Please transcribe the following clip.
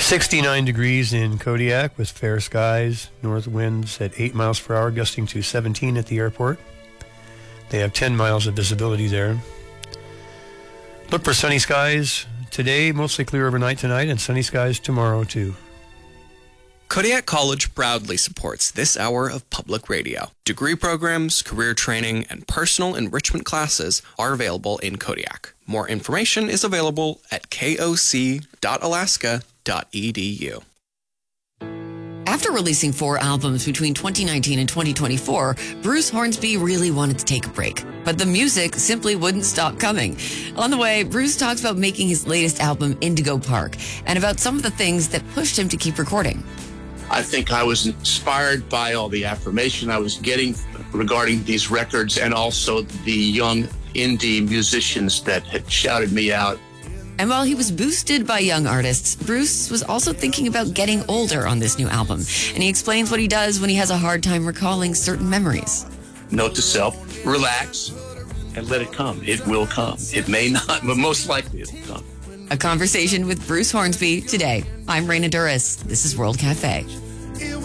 69 degrees in Kodiak with fair skies, north winds at 8 miles per hour, gusting to 17 at the airport. They have 10 miles of visibility there. Look for sunny skies today, mostly clear overnight tonight, and sunny skies tomorrow too. Kodiak College proudly supports this hour of public radio. Degree programs, career training, and personal enrichment classes are available in Kodiak. More information is available at koc.alaska.edu. After releasing 4 albums between 2019 and 2024, Bruce Hornsby really wanted to take a break. But the music simply wouldn't stop coming. On the way, Bruce talks about making his latest album, Indigo Park, and about some of the things that pushed him to keep recording. I think I was inspired by all the affirmation I was getting regarding these records, and also the young indie musicians that had shouted me out. And while he was boosted by young artists, Bruce was also thinking about getting older on this new album. And he explains what he does when he has a hard time recalling certain memories. Note to self, relax and let it come. It will come. It may not, but most likely it will come. A conversation with Bruce Hornsby today. I'm Raina Duras. This is World Cafe.